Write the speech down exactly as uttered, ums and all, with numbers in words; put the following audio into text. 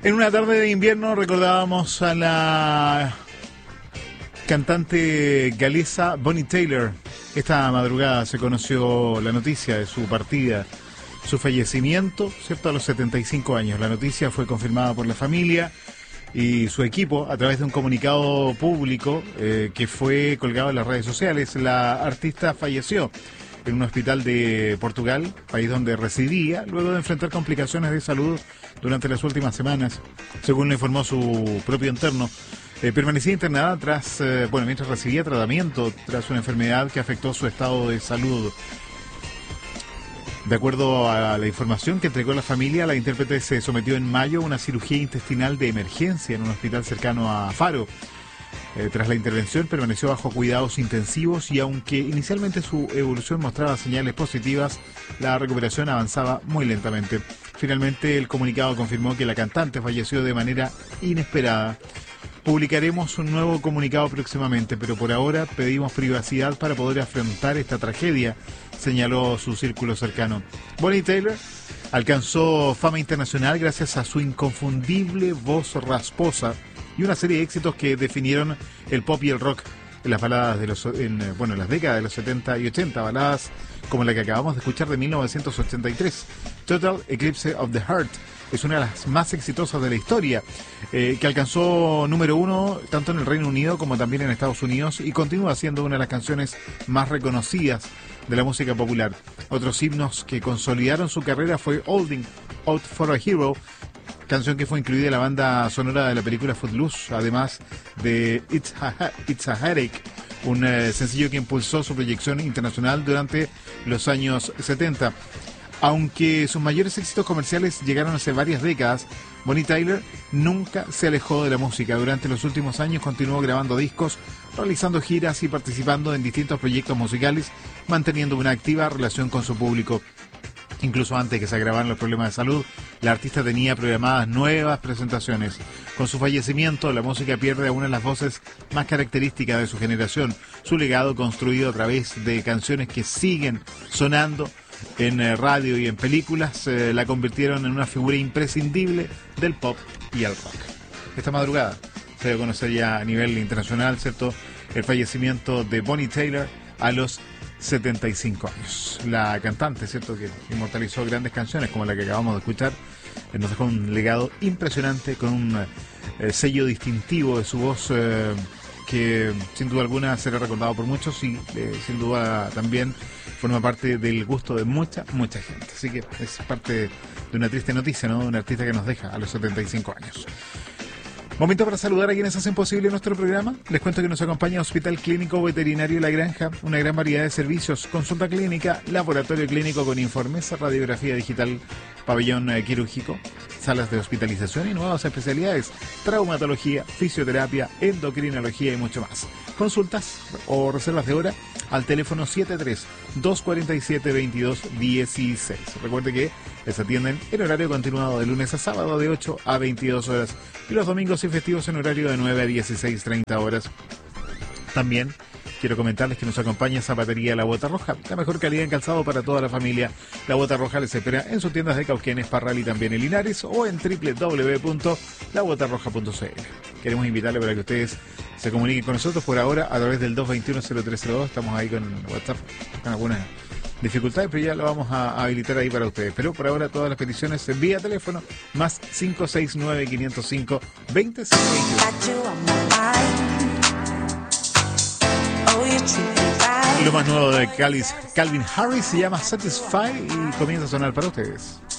En una tarde de invierno recordábamos a la cantante galesa Bonnie Tyler. Esta madrugada se conoció la noticia de su partida, su fallecimiento, ¿cierto?, a los setenta y cinco años. La noticia fue confirmada por la familia y su equipo a través de un comunicado público eh, que fue colgado en las redes sociales. La artista falleció en un hospital de Portugal, país donde residía, luego de enfrentar complicaciones de salud durante las últimas semanas, según le informó su propio interno. Eh, permanecía internada tras, eh, bueno, mientras recibía tratamiento tras una enfermedad que afectó su estado de salud. De acuerdo a la información que entregó la familia, la intérprete se sometió en mayo a una cirugía intestinal de emergencia en un hospital cercano a Faro. Eh, tras la intervención permaneció bajo cuidados intensivos y aunque inicialmente su evolución mostraba señales positivas, la recuperación avanzaba muy lentamente. Finalmente, el comunicado confirmó que la cantante falleció de manera inesperada. Publicaremos un nuevo comunicado próximamente, pero por ahora pedimos privacidad para poder afrontar esta tragedia, señaló su círculo cercano. Bonnie Tyler alcanzó fama internacional gracias a su inconfundible voz rasposa y una serie de éxitos que definieron el pop y el rock en las baladas de los en, bueno, en las décadas de los setenta y ochenta, baladas como la que acabamos de escuchar de mil novecientos ochenta y tres. Total Eclipse of the Heart es una de las más exitosas de la historia, eh, que alcanzó número uno tanto en el Reino Unido como también en Estados Unidos y continúa siendo una de las canciones más reconocidas de la música popular. Otros himnos que consolidaron su carrera fue Holding Out for a Hero, canción que fue incluida en la banda sonora de la película Footloose, además de It's a, It's a Headache, un eh, sencillo que impulsó su proyección internacional durante los años setenta. Aunque sus mayores éxitos comerciales llegaron hace varias décadas, Bonnie Tyler nunca se alejó de la música. Durante los últimos años continuó grabando discos, realizando giras y participando en distintos proyectos musicales, manteniendo una activa relación con su público. Incluso antes de que se agravaran los problemas de salud, la artista tenía programadas nuevas presentaciones. Con su fallecimiento, la música pierde a una de las voces más características de su generación. Su legado, construido a través de canciones que siguen sonando en eh, radio y en películas, eh, la convirtieron en una figura imprescindible del pop y el rock. Esta madrugada se dio a conocer ya a nivel internacional, ¿cierto?, el fallecimiento de Bonnie Tyler a los setenta y cinco años. La cantante, ¿cierto?, que inmortalizó grandes canciones como la que acabamos de escuchar, eh, nos dejó un legado impresionante con un eh, sello distintivo de su voz eh, que sin duda alguna será recordado por muchos y eh, sin duda también forma parte del gusto de mucha, mucha gente. Así que es parte de una triste noticia, ¿no?, de un artista que nos deja a los setenta y cinco años. Momento para saludar a quienes hacen posible nuestro programa. Les cuento que nos acompaña Hospital Clínico Veterinario La Granja, una gran variedad de servicios: consulta clínica, laboratorio clínico con informes, radiografía digital, pabellón eh, quirúrgico, salas de hospitalización y nuevas especialidades, traumatología, fisioterapia, endocrinología y mucho más. Consultas o reservas de hora al teléfono siete tres, dos cuatro siete, veintidós dieciséis. Recuerde que les atienden en horario continuado de lunes a sábado de ocho a veintidós horas y los domingos y festivos en horario de nueve a dieciséis treinta horas. También quiero comentarles que nos acompaña Zapatería La Bota Roja, la mejor calidad en calzado para toda la familia. La Bota Roja les espera en sus tiendas de Cauquenes, Parral y también en Linares o en doble u doble u doble u punto la bota roja punto c l. Queremos invitarle para que ustedes se comuniquen con nosotros por ahora a través del dos dos uno, cero tres cero dos. Estamos ahí con WhatsApp con algunas dificultades, pero ya lo vamos a habilitar ahí para ustedes. Pero por ahora todas las peticiones en vía teléfono, más cinco seis nueve, cinco cero cinco, dos cero dos. Lo más nuevo de Calvin Harris se llama Satisfy y comienza a sonar para ustedes.